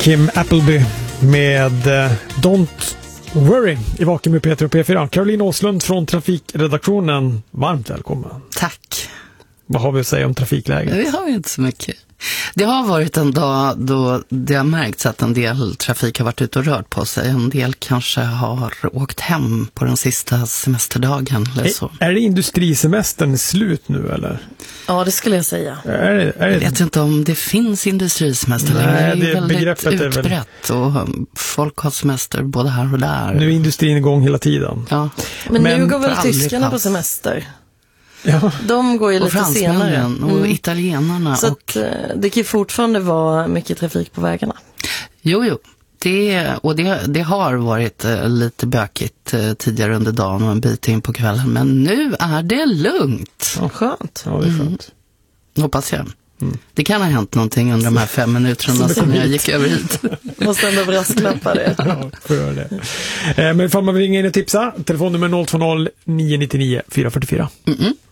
Kim Appleby med Don't Worry i Vaken med Peter och P4. Caroline Åslund från trafikredaktionen, varmt välkommen. Tack. Vad har vi att säga om trafikläget? Vi har inte så mycket. Det har varit en dag då det har märkts att en del trafik har varit ute och rört på sig. En del kanske har åkt hem på den sista semesterdagen. Eller så. Är det industrisemestern slut nu eller? Ja, det skulle jag säga. Jag vet inte om det finns industrisemester. Nej, det är väldigt utbrett och folk har semester både här och där. Nu är industrin igång hela tiden. Ja. Men nu går väl tyskarna på semester? Ja. De går ju lite senare. Och italienarna. Så att, det kan ju fortfarande vara mycket trafik på vägarna. Jo. Det har varit lite bökigt tidigare under dagen och en bit in på kvällen. Men nu är det lugnt. Ja, skönt. Ja, det är skönt. Hoppas jag. Det kan ha hänt någonting under de här 5 minuterna som jag gick över hit. Måste ändå brasklappa det. Ja, får göra det. Men ifall man vill ringa in och tipsa, telefonnummer 020 999 444.